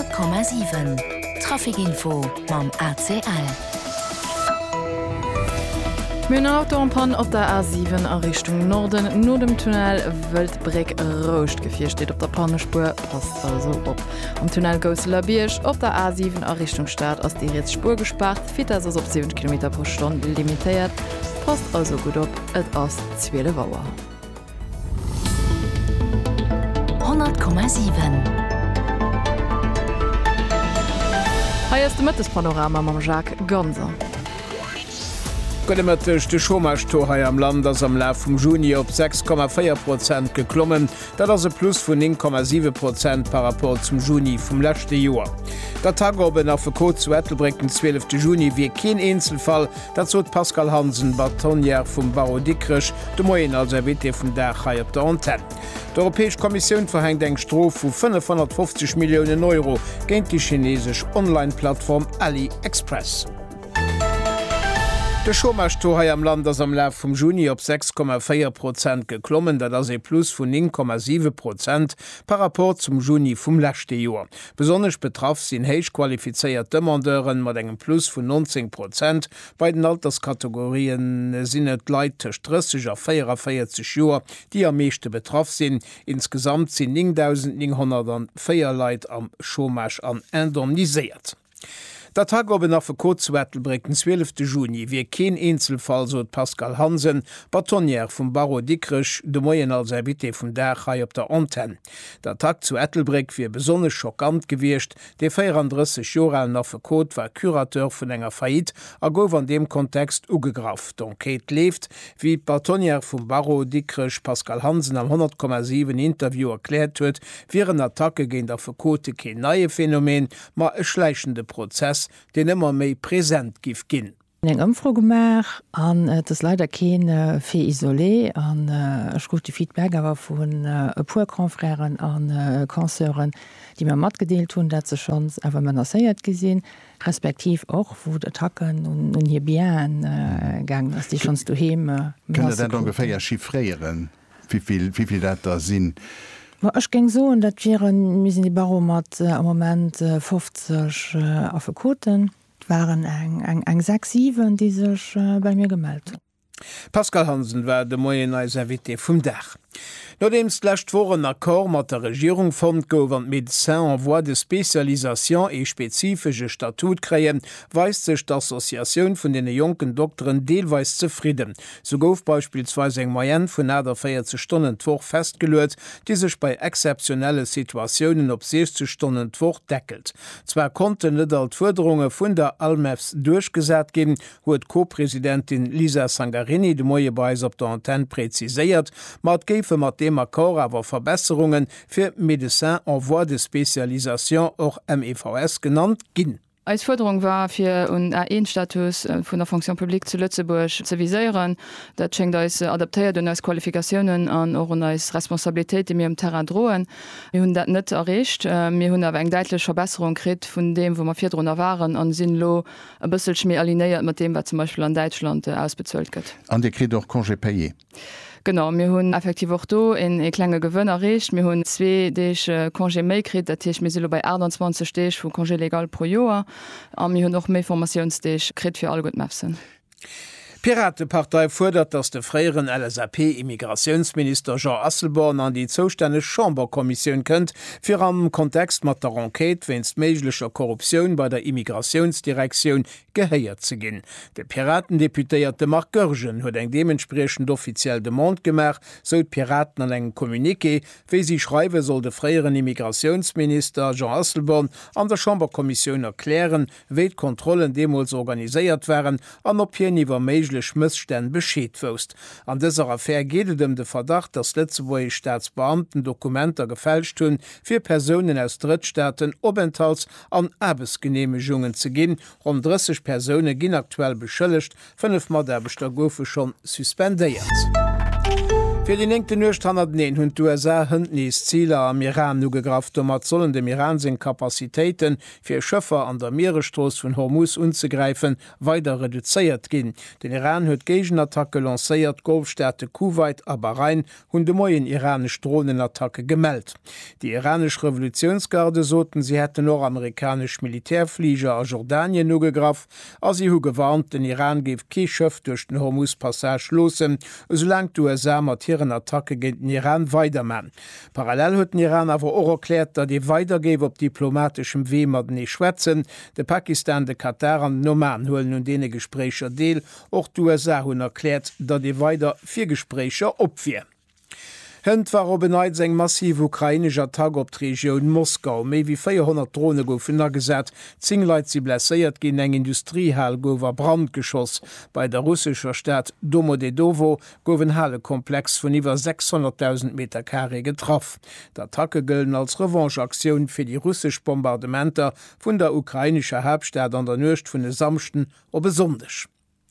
100,7 Trafikinfo mam ACL. Min Autopan op der A7 a Richtung Norden no dem Tunnel Wëldbreck Rocht gefir steht op der Pannespur passt also op. Am Tunnel goes Labiersch op der A7 a Richtung Staat ass die jetzt Spur gespart, fit ass op 7 km/h limitiert, passt also gut op et ass 12 Wauer. 100,7 Heiers de Mëttespanorama mam Jacques Gonzer. Gënnemëtteg de Schomarstohai am Land ass am Laf vum Juni op 6,4% geklommen, dat ass e Plus vun 9,7% par rapport zum Juni vum lächte Joer. Der Tag oben a Code zu Ettelbrecken 12. Juni wie keen Einzelfall, dat zot Pascal Hansen Batonier vum Baro Dickrech, de Moien als WT vum der Chai op der Antenne. D'Europäesch Kommissioun verhängt eng Strof vu 550 Millionen Euro géint die chineesch Online-Plattform AliExpress. De Schomarstohai am Land ass am Laf vum Juni op 6,4% geklommen, dat ass e Plus vun 9,7% par rapport zum Juni vum lächte Joer. Besonnech betraff sinn héich qualifizéiert Demandeuren mat engem Plus vun 19%, bei den Alterskategorien sinn et Leiit tech 30 a 44 Joer, die am meeschte betraff sinn. Insgesamt sinn 9.904 Leiit am Chomage an indemniséiert. Der Tag oben auf Code zu Ettelbrecken 12. Juni wie kein Einzelfall so Pascal Hansen, Batonier vum Baro Dickrech, de Moien als WT vum der Chai op der Antenne. Der Tag zu Ettelbreck wie besonders schockant gewircht, de 34 Jahre nach Code war Kurateur vun enger Fait, a gouf an dem Kontext ugegraft. D'Enquête lebt, wie Batonier vum Baro Dickrech Pascal Hansen am 100,7 Interview erklärt huet, viren Attacke gegen der Code kein neue Phänomen, ma e schleichende Prozess, den immer méi präsent gif ginn. Eg Ëmfrogemach an das leider ken fir isolé an gut die Feedback awer vun puerkonfréieren an Kanseuren, die man mat gedeelt hun, dat ze schon awer man erseiert gesinn, respektiv och wo der Tacken und hier bien gang ass die schons du heme. Könne ungefähr ja chiffrieren, wieviel dat da sinn? Ech ging so dat viren mis die Baromat am moment 50 auf Koten waren eng 6-7 die sech bei mir gemeldet. Pascal Hansen war de Moien als WT vum Dach. Nodemslächt voren Akkor mat der Regierung fand gouf an Medecin en voie de Spezialisation e spezifische Statut kreien, weist sech d'Assoziatioun vun den jonken Doktoren deelweis zufrieden. So gouf beispielsweise eng Moyen vun nader 40 Stunden d'Woch festgelöet, die sech bei exceptionelle Situationen op 60 Stunden d'Woch deckelt. Zwar konnten net alt Forderungen vun der Almefs durchgesät geben, huet Co-Präsidentin Lisa Sangarini de Moie Beis op der Antenne präziséiert, mat géfe mat dem Akkor awer Verbesserungen fir Medecin en voie de Spezialisation och MEVS genannt ginn. Als Forderung war fir un A1-Status vun der Funktionpublik zu Lützeburg ze viséieren, dat schenkt als adaptéiert und als Qualifikationen an or als Responsabiltäit, die mir im Terra droen. Wir hunn dat net errecht, mir hunn awer eng deitlech Verbesserung krit vun dem, wo man fir drnner waren an sinnlo a bësselch mé alinéiert mat dem, wat zum Beispiel an Deutschland ausbezölt gëtt. An de krit doch congé payé. Genau, mir hunn effektiv auch do en e klenge Gewënner recht, mir hunn 2 deich Kongé méikrit, dat Tech mir silo bei 28 Stech vu Kongé legal pro Joer, an mir hunn noch méi Formationsdeich krit fir all gut Mapsen. Piratepartei fordert, dass der freieren LSAP-Immigrationsminister Jean Asselborn an die zuständige Chamberkommission könnt, für am Kontext mit der Enquete wenn's möglicher Korruption bei der Immigrationsdirektion geheiert zu gehen. Der Piratendeputierte Marc Görgen hat ein dementsprechend offiziell Demande gemacht, so Piraten an einem Kommuniqué, wie sie schreiben soll der freieren Immigrationsminister Jean Asselborn an der Chamberkommission erklären, wie die Kontrollen demals organisiert werden, an ob hier niwer möglich Missstände beschädigt wirst. An dieser Affäre geht es um den Verdacht, dass letzte Staatsbeamten Dokumente gefälscht haben, für Personen aus Drittstaaten Aufenthalts- an Arbeitsgenehmigungen zu geben. Rund 30 Personen gehen aktuell beschuldigt, 5 Mal der Beschlagrufe schon suspendiert. Für die 1909 hunn USA hëndnis Zieler am Iran nugegraft, mat sollen dem Iran sinn Kapazitéiten fir Schëffer an der Meerestroos vun Hormuz unzugreifen weiter reduzéiert ginn. Den Iran huet Gegenattacke lacéiert Golfstädte Kuwait a Bahrain hunn de moien iranisch Drohnenattacke gemeldt. Die iranisch Revolutionsgarde soten sie hätte noramerikanisch Militärflieger a Jordanien nugegraf, as sie hu gewarnt, den Iran geef Keschëff durch den Hormuz-Passage losen, solang du USA mat Attacke gegen den Iran weitermann. Parallel huet den Iran aber auch erklärt, dat die weitergewe op diplomatischem Wemer nie schwätzen. De Pakistan, de Katar an Noman holen nun dene Gesprächer deel. Auch die USA hun erklärt, dat die weiter 4 Gesprächer opfir. Hënd war op beneit seg massiv ukrainischer Tag op d'Regioun Moskau. Méi wie 400 Drone goufen gesät, 10 Leiit sie blesséiert ginn eng Industriehall gower Brandgeschoss. Bei der russischer Stadt Domodedowo gowen Hallekomplex vun iwwer 600.000 Meter Carré getraff. D'attacke gëllen als Revancheaktiun fir die russsisch Bombardementer vun der ukrainischer Hauptstadt an der Nøcht vun de Samchten op besonders.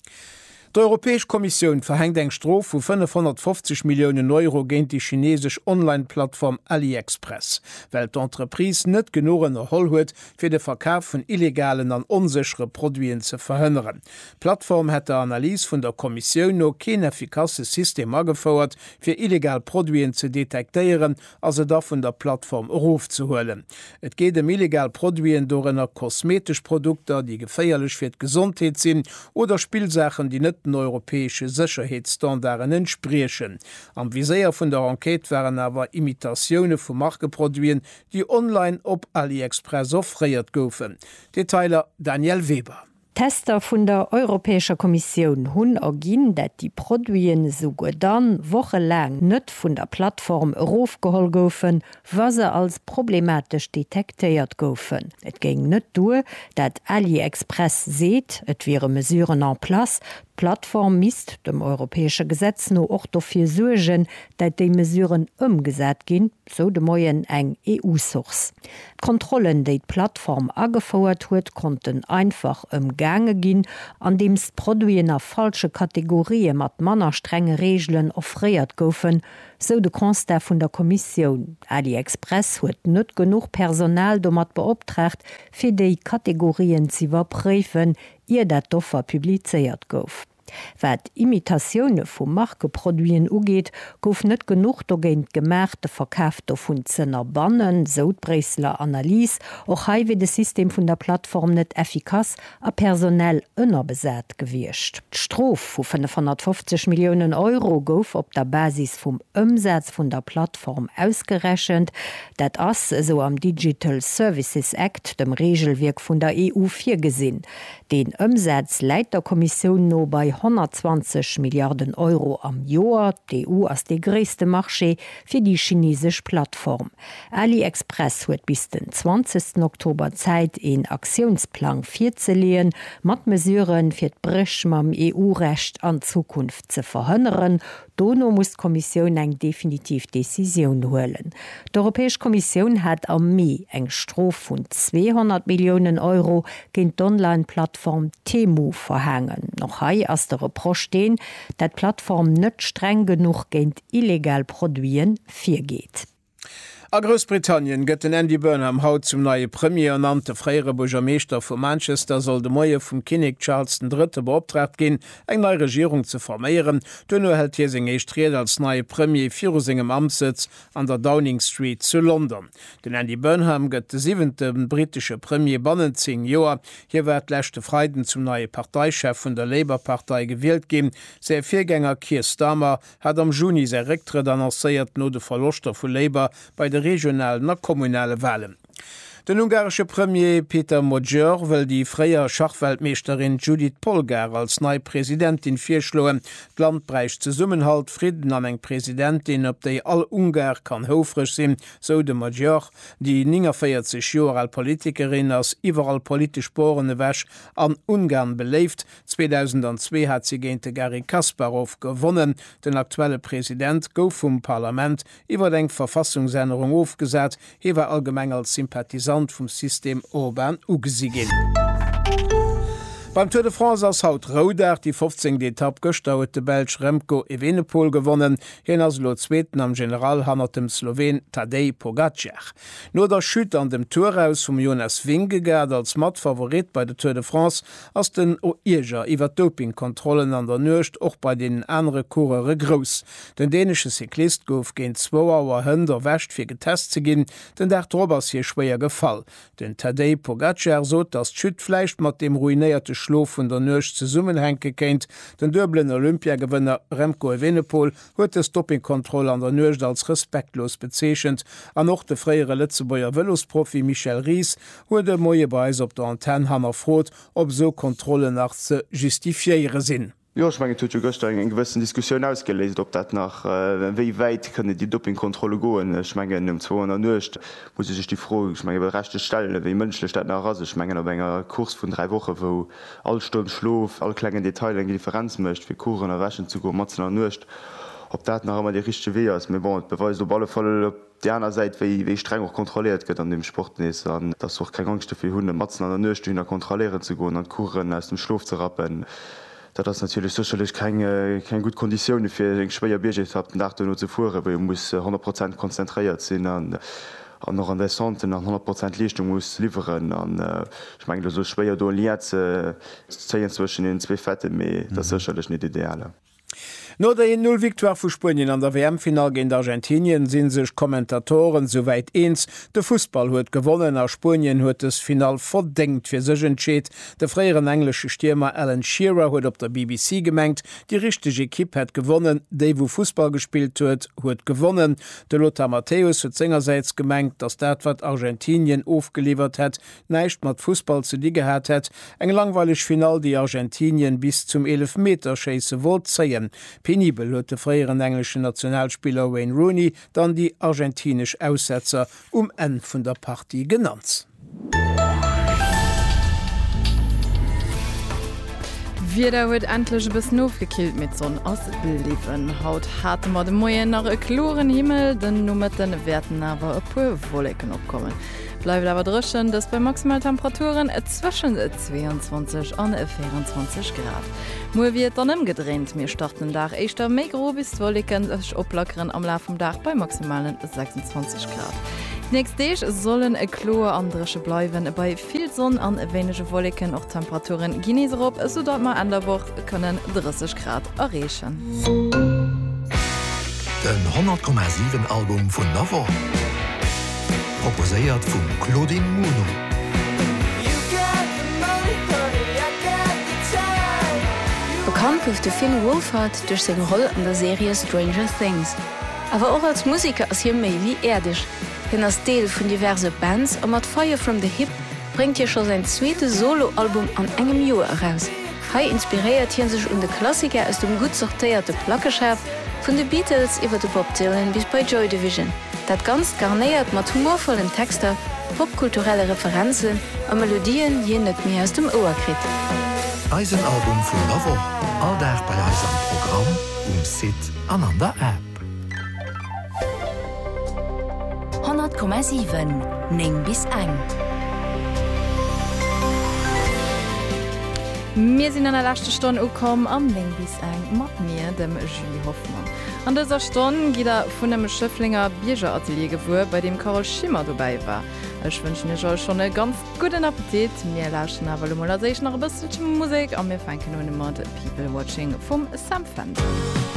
Die Europäische Kommission verhängt eng Strof vu 550 Millionen Euro géint die chinesg Online-Plattform AliExpress, weil d'Entreprise net genoen erholl huet fir de Verkauf vun illegalen an onsichere Produien ze verhënneren. Plattform het der Analyse vun der Kommission no kein effikasses System agefauerert fir illegal Produien ze detekteieren, as da vun der Plattform Ruf zu hullen. Et geht illegal Produien dorenner kosmetisch Produkte, die geféierlech fir d'Gesundheit sinn oder Spielsachen, die net europäische Sicherheitsstandarden entsprechen. Am Viséier vun der Enquete waren awer Imitationune vu Markeproduien, die online op AliExpress offréiert goufen. Detailer Daniel Weber. Tester vun der Europäischer Kommission hunn erginn, dat die Produien sogar dann wochelang net vun der Plattform rofgeholl goufen, was se als problematisch detekteiert goufen. Et ging net due, dat AliExpress seet, et wäre mesuren en place, Plattform misst dem europäesche Gesetz no och dofir sugen, dat de mesuren ëmgesät ginn, so de moien eng EU-Source. Kontrollen déi Plattform agefauert huet, konnten einfach gange ginn, an dems Produien a falsche Kategorie mat manner strenge Regeln offréiert goufen, so de Constat vun der Kommission. AliExpress huet net genug Personal do mat beoptracht, fir déi Kategorien ziwer préfen, ihr dat doffer publizeiert gouf. Wat Imitationune vum Markeproduien ugeet, gouf net genug dogéint gemerkte Verkäfter vun Zënner bannen, Soutbresler Analyse, och haiwe de System vun der Plattform net effikaz a personell ënnerbesät gewircht. D'Strof vu 550 Millionen Euro gouf op der Basis vum Ëmsatz vun der Plattform ausgerechent, dat ass so am Digital Services Act, dem Regelwerk vun der EU 4 gesinn. Den Ëmsatz läit der Kommission no bei 120 Milliarden Euro am Joar, die EU als die größte Marché für die chinesische Plattform. AliExpress huet bis den 20. Oktober Zeit in Aktionsplan 4 zu lehen, mat Mesuren fir d'Brech mam EU-Recht an Zukunft zu verhindern. Dono muss Kommission eng definitiv Decision holen. Die Europäische Kommission hat am Mai eng Strof von 200 Millionen Euro gegen die Online-Plattform Temu verhängen. Noch hei as der Reproch stehen, dat Plattform net streng genug gegen illegal Produien geht. A Großbritannien gëtt den Andy Burnham haut zum neue Premier ernannte freiere Burgermeester vu Manchester soll de Moie vum König Charles III. Beauftragt gin, eng neue Regierung zu formieren. Dënno hält hier seg eistriert als neue Premier vir segem Amtssitz an der Downing Street zu London. Den Andy Burnham gëtt de 7. britische Premier bannen 10 Joer. Hier werd lächte Freiden zum neue Parteichef vun der Labour-Partei gewählt gin. Se Viergänger Keir Starmer hat am Juni se Rücktritt annoncéiert no de Verloster vu Labour bei der regionalen und kommunale Wahlen. Den ungarische Premier Peter Magyar will die freie Schachweltmeisterin Judith Polgar als neue Präsidentin vorschlagen. Das Land bräuchte Zusammenhalt, Frieden an eng Präsidentin, op die all Ungar kann hofrig sein, so de Magyar, die 49 Jahre als Politikerin als überall politisch bohrende Wäsch an Ungarn belebt. 2002 hat sie gegen Garry Kasparov gewonnen. Den aktuelle Präsident gouf vom Parlament über den Verfassungsänderung aufgesetzt. Hier war allgemein als Sympathisant vom System Orban ugesehen. Beim Tour de France ass haut Roder die 15. Etapp gestauete Belsch Remco Evenepoel gewonnen, hin ass Lozweten am Generalhammer dem Slowen Tadej Pogacar. No der Schüt an dem Touraus vum Jonas Vingegaard als Matfavorit bei der Tour de France ass den Oierger iwwer Dopingkontrollen an der Nøcht och bei den andere Courere gross. Den dänesche Cyklist gouf géint 2 Auer Hënder wächt fir getest ze ginn, den der Drobers hier schwéier gefall. Den Tadej Pogacar sot dat Schüt fleicht mat dem ruinéierte Schlof vun der Nøch ze summen henke kéint, den dëblen Olympiagewënner Remco Evenepoel huet de Stoppingkontroll an der Nøcht als respektlos bezeechent, an noch de fréiere Lettzebuier Wëllosprofi Michel Ries huet de Moie Beis op der Antennhammer frot, ob so Kontrolle nach ze justifiéiere sinn. Ja, ich meine, gestern eng gewissen Diskussion ausgelesen, ob dat nach wie weit könne die Dopingkontrolle goen. Ich meine, um 200 nicht muss ich sich die Frage, ich meine, rechte Stellen, wie menschlich dat nach raus. Ich meine, auf enger Kurs von 3 Wochen, wo all Stunden Schlaf, alle kleinen Details enge Differenz möchte, wie Kuren erwäschen zu gehen, matzen nicht. Ob dat nach immer die richtige Weg ist. Mir bon, beweist auf alle Fälle, die andere Seite, wie streng auch kontrolliert wird an dem Sport ist. Und das ist auch keine Angst für Hunde, matzen an der nicht, kontrollieren zu gehen und Kuren aus dem Schlaf zu rappen. Dat das natürlich sicherlich keine gut Kondition fir eng schwéier Bierget hat nach no ze fuhr, wo muss 100% konzentriiert sinn an noch an der Sonte nach 100% Lichtung muss lieferen an ich mein, so schwéier do liiert zeien zwischen den 2 Fette méi dat sicherlich net ideale. No der 0 Viktoire vu Spien an der WM-Final gin Argentinien sinn sech Kommentatoren soweit eens. De Fußball huet gewonnen a Spien huet es Final verdenkt fir sech entscheet. De fréieren englische Stürmer Alan Shearer huet op der BBC gemengt. Die richtige Kipp het gewonnen, déi wo Fußball gespielt huet gewonnen. De Lothar Matthäus huet sengerseits gemengt, dats dat wat Argentinien aufgeliefert het, neicht mat Fußball zu die gehät het. Eng langweilig Final die Argentinien bis zum 11 Meter Scheisse wo zeien. Penibel huet de fréieren englischen Nationalspieler Wayne Rooney dann die argentinisch Aussetzer en vun der Partie genannt. Wieder huet endlich bis nofgekillt mit sonn auslewen. Haut hat mat de Moien nach e kloren Himmel, den Nummerten werden awer e pu Wolken opkommen. Bleibt aber drschen, dass bei Maximaltemperaturen zwischen 22 und 24 Grad. Mo wird dann imgedreht. Wir starten Dach echt Megro bis Wolken sich oplockern am Laufe vom Dach bei maximalen 26 Grad. Nächstes sollen Klo andresche bleiben bei viel Sonne an wenige Wolken auch Temperaturen genießen op, so dort mal an der Woche können 30 Grad erreichen. Den 100,7 Album von Navo. Proposéiert vum Claudine Muno. Bekannt gouf de Finn Wolfhard durch seg Rolle an der Serie Stranger Things. Aber auch als Musiker ass hier méi wie erdisch. Hin as Deel vun diverse Bands a mat Fire from the Hip bringt hier schon sein zweete Soloalbum an engem Joer heraus. Hei inspiriert hien sech de Klassiker aus dem gut sortierte Plackeschaf vun de Beatles iwwer de Bob Dylan bis bei Joy Division. Dat ganz garnéiert mat humorvollen Texter, popkulturelle Referenzen a Melodien je net mehr aus dem Oerkrit. Eisenalbum vun Lavo, all der bei Eisen Programm Sit an der App. 100,7 Ning bis eng. Wir sind an der letzten Stunde gekommen am Ning bis eng mat mir dem Julie Hoffmann. An dieser Stunde geht von dem Schöfflinger Biergeratelier gewur, bei dem Karol Schimmer dabei war. Ich wünsche euch schon einen ganz guten Appetit. Wir lauschen aber mal noch ein bisschen Musik und wir fangen nun immer People Watching vom Sam Fender.